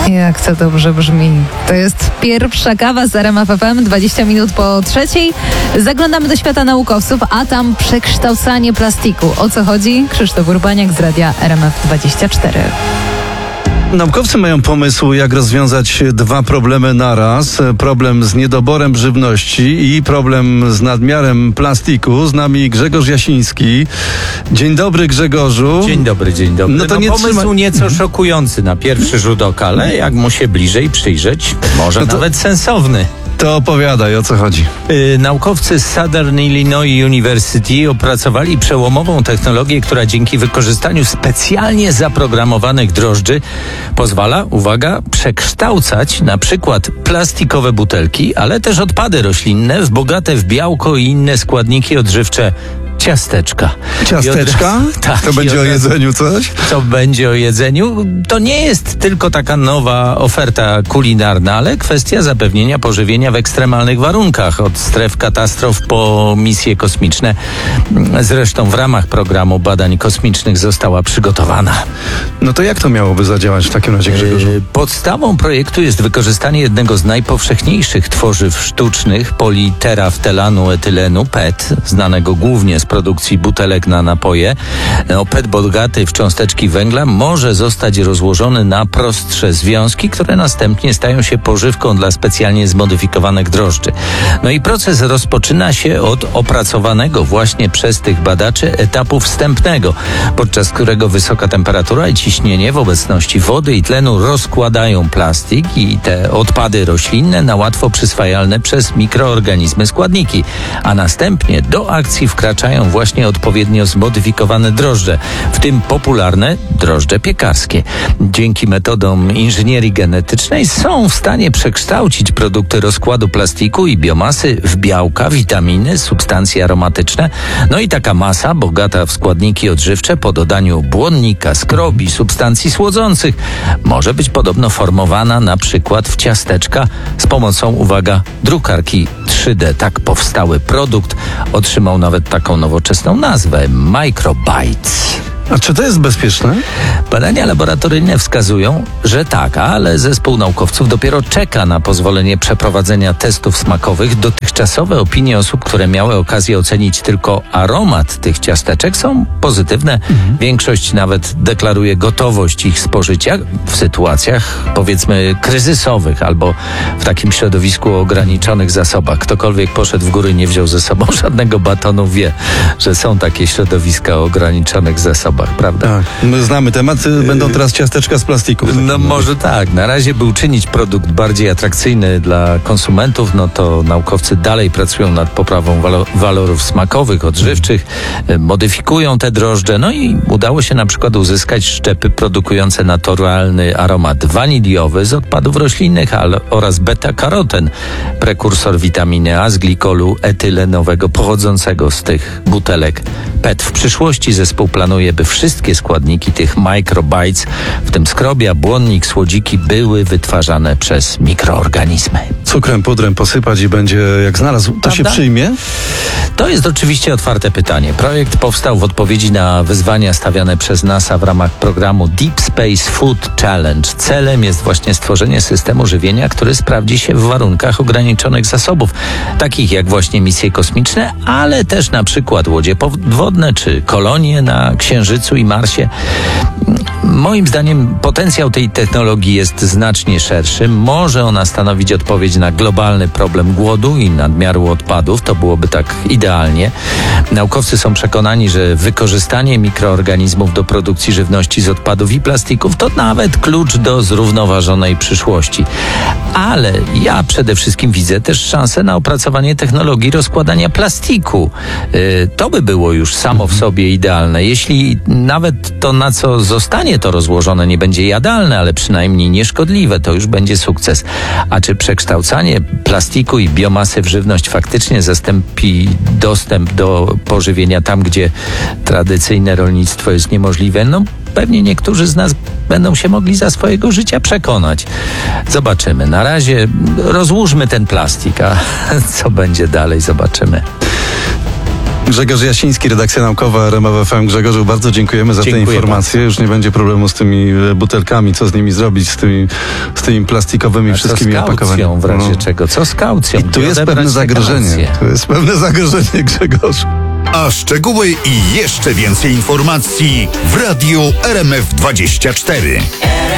Jak to dobrze brzmi. To jest pierwsza kawa z RMF FM, 20 minut po 3:00. Zaglądamy do świata naukowców, a tam przekształcanie plastiku. O co chodzi? Krzysztof Urbaniak z radia RMF24. Naukowcy mają pomysł, jak rozwiązać dwa problemy naraz. Problem z niedoborem żywności i problem z nadmiarem plastiku. Z nami Grzegorz Jasiński. Dzień dobry, Grzegorzu. Dzień dobry. No to nie pomysł nieco szokujący na pierwszy rzut oka, ale jak mu się bliżej przyjrzeć, może nawet sensowny. To opowiadaj, o co chodzi. Naukowcy z Southern Illinois University opracowali przełomową technologię, która dzięki wykorzystaniu specjalnie zaprogramowanych drożdży pozwala, uwaga, przekształcać na przykład plastikowe butelki, ale też odpady roślinne w bogate w białko i inne składniki odżywcze ciasteczka. Ciasteczka? Tak. To będzie o jedzeniu coś? To będzie o jedzeniu. To nie jest tylko taka nowa oferta kulinarna, ale kwestia zapewnienia pożywienia w ekstremalnych warunkach. Od stref katastrof po misje kosmiczne. Zresztą w ramach programu badań kosmicznych została przygotowana. No to jak to miałoby zadziałać w takim razie, Grzegorzu? Podstawą projektu jest wykorzystanie jednego z najpowszechniejszych tworzyw sztucznych, politeraftelanu etylenu, PET, znanego głównie z produkcji butelek na napoje. PET bogaty w cząsteczki węgla może zostać rozłożony na prostsze związki, które następnie stają się pożywką dla specjalnie zmodyfikowanych drożdży. No i proces rozpoczyna się od opracowanego właśnie przez tych badaczy etapu wstępnego, podczas którego wysoka temperatura i ciśnienie w obecności wody i tlenu rozkładają plastik i te odpady roślinne na łatwo przyswajalne przez mikroorganizmy składniki, a następnie do akcji wkraczają właśnie odpowiednio zmodyfikowane drożdże, w tym popularne drożdże piekarskie. Dzięki metodom inżynierii genetycznej są w stanie przekształcić produkty rozkładu plastiku i biomasy w białka, witaminy, substancje aromatyczne. No i taka masa, bogata w składniki odżywcze po dodaniu błonnika, skrobi, substancji słodzących, może być podobno formowana na przykład w ciasteczka z pomocą, uwaga, drukarki 3D. Tak powstały produkt otrzymał nawet taką nowoczesną nazwę Microbites. A czy to jest bezpieczne? Badania laboratoryjne wskazują, że tak, ale zespół naukowców dopiero czeka na pozwolenie przeprowadzenia testów smakowych. Dotychczasowe opinie osób, które miały okazję ocenić tylko aromat tych ciasteczek, są pozytywne. Większość nawet deklaruje gotowość ich spożycia w sytuacjach, powiedzmy, kryzysowych albo w takim środowisku o ograniczonych zasobach. Ktokolwiek poszedł w góry, nie wziął ze sobą żadnego batonu, wie, że są takie środowiska o ograniczonych zasobach. Prawda? Tak, my znamy temat, będą teraz ciasteczka z plastiku. No może tak, na razie by uczynić produkt bardziej atrakcyjny dla konsumentów, no to naukowcy dalej pracują nad poprawą walorów smakowych, odżywczych, modyfikują te drożdże, no i udało się na przykład uzyskać szczepy produkujące naturalny aromat waniliowy z odpadów roślinnych oraz beta-karoten, prekursor witaminy A z glikolu etylenowego pochodzącego z tych butelek PET. W przyszłości zespół planuje, by wszystkie składniki tych Microbites, w tym skrobia, błonnik, słodziki, były wytwarzane przez mikroorganizmy. Cukrem, pudrem posypać i będzie jak znalazł. To się przyjmie? To jest oczywiście otwarte pytanie. Projekt powstał w odpowiedzi na wyzwania stawiane przez NASA w ramach programu Deep Space Food Challenge. Celem jest właśnie stworzenie systemu żywienia, który sprawdzi się w warunkach ograniczonych zasobów, takich jak właśnie misje kosmiczne, ale też na przykład łodzie podwodne czy kolonie na Księżycu i Marsie. Moim zdaniem potencjał tej technologii jest znacznie szerszy. Może ona stanowić odpowiedź na globalny problem głodu i nadmiaru odpadów. To byłoby tak idealnie. Naukowcy są przekonani, że wykorzystanie mikroorganizmów do produkcji żywności z odpadów i plastików to nawet klucz do zrównoważonej przyszłości. Ale ja przede wszystkim widzę też szansę na opracowanie technologii rozkładania plastiku. To by było już samo w sobie idealne. Jeśli nawet to, na co zostanie to rozłożone, nie będzie jadalne, ale przynajmniej nieszkodliwe, to już będzie sukces. A czy przekształcanie plastiku i biomasy w żywność faktycznie zastąpi dostęp do pożywienia tam, gdzie tradycyjne rolnictwo jest niemożliwe? No pewnie niektórzy z nas będą się mogli za swojego życia przekonać. Zobaczymy. Na razie rozłóżmy ten plastik, a co będzie dalej, zobaczymy. Grzegorz Jasiński, redakcja naukowa RMF FM. Grzegorzu, bardzo dziękujemy za te Dziękuję informacje. Już nie będzie problemu z tymi butelkami, co z nimi zrobić, z tymi plastikowymi wszystkimi opakowaniami. W razie czego? Co z kaucją? I tu jest pewne zagrożenie. Grzegorzu. A szczegóły i jeszcze więcej informacji w Radiu RMF24.